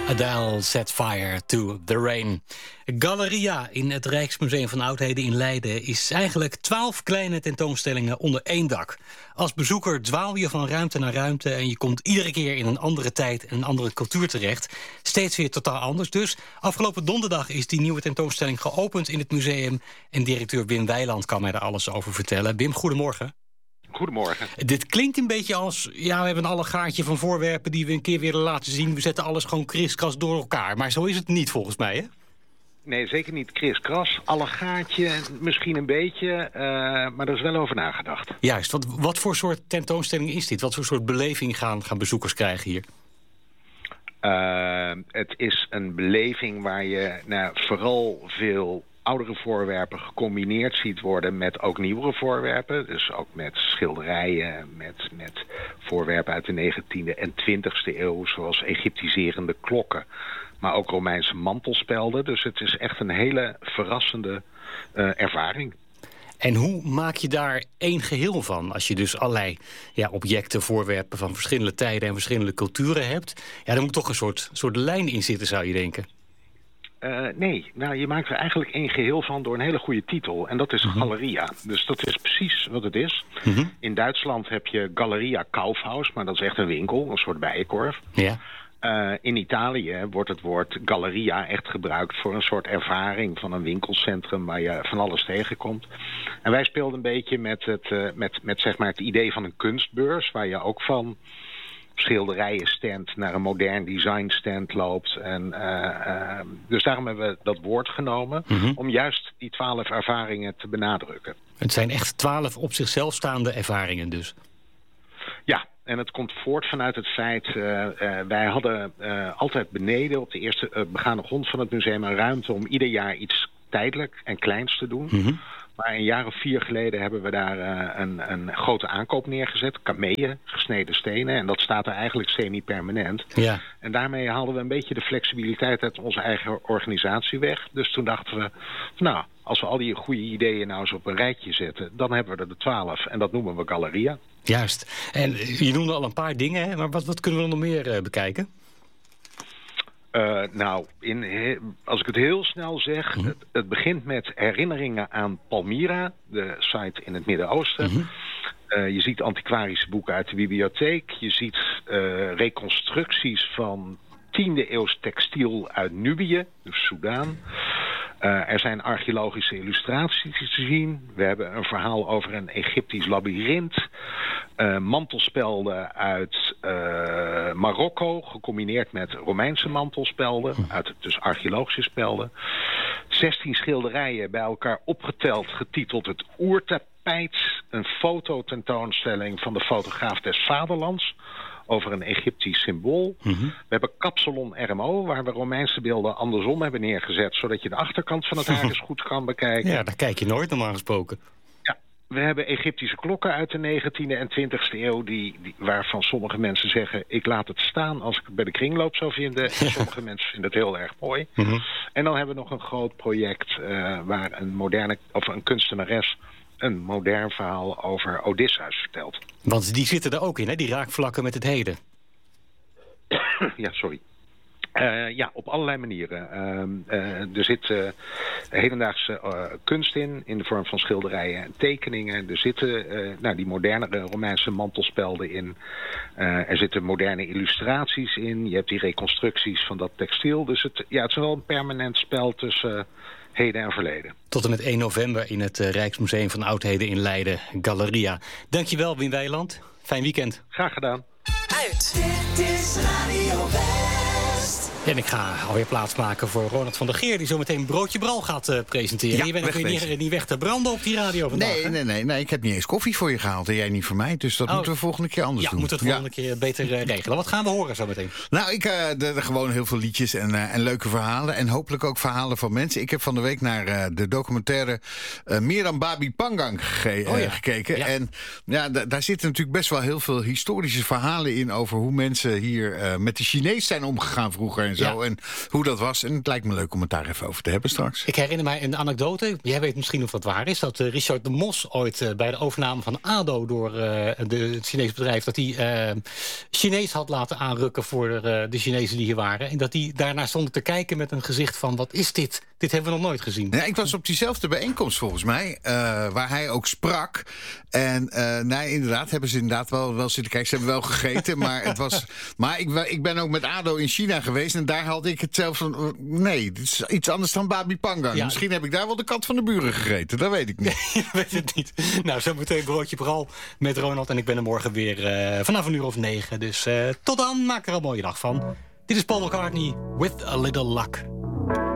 Adele set fire to the rain. Galeria in het Rijksmuseum van Oudheden in Leiden is eigenlijk 12 kleine tentoonstellingen onder één dak. Als bezoeker dwaal je van ruimte naar ruimte en je komt iedere keer in een andere tijd en een andere cultuur terecht. Steeds weer totaal anders dus. Afgelopen donderdag is die nieuwe tentoonstelling geopend in het museum en directeur Wim Wijland kan mij daar alles over vertellen. Wim, goedemorgen. Goedemorgen. Dit klinkt een beetje als, ja, we hebben een allegaartje van voorwerpen die we een keer willen laten zien. We zetten alles gewoon kriskras door elkaar. Maar zo is het niet volgens mij, hè? Nee, zeker niet kriskras. Allegaartje, misschien een beetje, maar er is wel over nagedacht. Juist, wat voor soort tentoonstelling is dit? Wat voor soort beleving gaan bezoekers krijgen hier? Het is een beleving waar je vooral veel oudere voorwerpen gecombineerd ziet worden met ook nieuwere voorwerpen. Dus ook met schilderijen, met voorwerpen uit de 19e en 20e eeuw, zoals Egyptiserende klokken, maar ook Romeinse mantelspelden. Dus het is echt een hele verrassende ervaring. En hoe maak je daar één geheel van? Als je dus allerlei objecten, voorwerpen van verschillende tijden en verschillende culturen hebt, dan moet toch een soort lijn in zitten, zou je denken. Nee, je maakt er eigenlijk één geheel van door een hele goede titel. En dat is Galeria. Dus dat is precies wat het is. In Duitsland heb je Galeria Kaufhaus, maar dat is echt een winkel, een soort bijenkorf. Ja. In Italië wordt het woord Galleria echt gebruikt voor een soort ervaring van een winkelcentrum waar je van alles tegenkomt. En wij speelden een beetje met zeg maar het idee van een kunstbeurs, waar je ook van schilderijenstand naar een modern designstand loopt. En dus daarom hebben we dat woord genomen om juist die 12 ervaringen te benadrukken. Het zijn echt 12 op zichzelf staande ervaringen dus. Ja, en het komt voort vanuit het feit, wij hadden altijd beneden op de eerste begane grond van het museum een ruimte om ieder jaar iets tijdelijk en kleins te doen. Maar een jaar of 4 geleden hebben we daar een grote aankoop neergezet. Kameeën, gesneden stenen. En dat staat er eigenlijk semi-permanent. Ja. En daarmee haalden we een beetje de flexibiliteit uit onze eigen organisatie weg. Dus toen dachten we, als we al die goede ideeën nou eens op een rijtje zetten, dan hebben we er de 12. En dat noemen we Galeria. Juist. En je noemde al een paar dingen, hè? Maar wat kunnen we nog meer bekijken? Als ik het heel snel zeg, het begint met herinneringen aan Palmyra, de site in het Midden-Oosten. Je ziet antiquarische boeken uit de bibliotheek. Je ziet reconstructies van 10e eeuws textiel uit Nubië, dus Soudaan. Er zijn archeologische illustraties te zien. We hebben een verhaal over een Egyptisch labyrint. Mantelspelden uit Marokko, gecombineerd met Romeinse mantelspelden, dus archeologische spelden. 16 schilderijen bij elkaar opgeteld, getiteld Het Oertapijt. Een fototentoonstelling van de fotograaf des Vaderlands over een Egyptisch symbool. We hebben Kapsalon RMO, waar we Romeinse beelden andersom hebben neergezet, zodat je de achterkant van het haar eens goed kan bekijken. Ja, daar kijk je nooit normaal gesproken. Ja, we hebben Egyptische klokken uit de 19e en 20e eeuw, waarvan sommige mensen zeggen, ik laat het staan als ik het bij de kringloop zou vinden. En sommige mensen vinden het heel erg mooi. En dan hebben we nog een groot project waar een kunstenares een modern verhaal over Odysseus vertelt. Want die zitten er ook in, hè? Die raakvlakken met het heden. Ja, sorry. Op allerlei manieren. Er zit hedendaagse kunst in de vorm van schilderijen en tekeningen. Er zitten die modernere Romeinse mantelspelden in. Er zitten moderne illustraties in. Je hebt die reconstructies van dat textiel. Dus het is wel een permanent spel tussen heden en verleden. Tot en met 1 november in het Rijksmuseum van Oudheden in Leiden, Galeria. Dankjewel, Wim Wijland. Fijn weekend. Graag gedaan. Dit is Radio West. En ik ga alweer plaatsmaken voor Ronald van der Geer, die zo meteen Broodje Bral gaat presenteren. Ja, je bent ook niet weg te branden op die radio vandaag. Nee, ik heb niet eens koffie voor je gehaald en jij niet voor mij. Dus dat moeten we volgende keer anders doen. Ja, moeten we het volgende keer beter regelen. Wat gaan we horen zo meteen? Nou, gewoon heel veel liedjes en leuke verhalen. En hopelijk ook verhalen van mensen. Ik heb van de week naar de documentaire Meer dan Babi Pangang gekeken. Ja. En daar zitten natuurlijk best wel heel veel historische verhalen in over hoe mensen hier met de Chinees zijn omgegaan vroeger en zo. En hoe dat was. En het lijkt me leuk om het daar even over te hebben straks. Ik herinner mij een anekdote. Jij weet misschien of dat waar is. Dat Richard de Mos ooit bij de overname van ADO door het Chinese bedrijf... dat hij Chinees had laten aanrukken voor de Chinezen die hier waren. En dat die daarna stonden te kijken met een gezicht van... wat is dit? Dit hebben we nog nooit gezien. Ja, ik was op diezelfde bijeenkomst volgens mij. Waar hij ook sprak. En inderdaad hebben ze wel zitten kijken. Ze hebben wel gegeten. Maar ik ben ook met ADO in China geweest. En daar had ik het zelf van... nee, dit is iets anders dan Babi Pangang. Ja. Misschien heb ik daar wel de kat van de buren gegeten. Dat weet ik niet. Nee, je weet het niet. Nou, zo meteen broodje vooral met Ronald. En ik ben er morgen weer vanaf 9:00. Dus tot dan, maak er een mooie dag van. Dit is Paul McCartney with a little luck.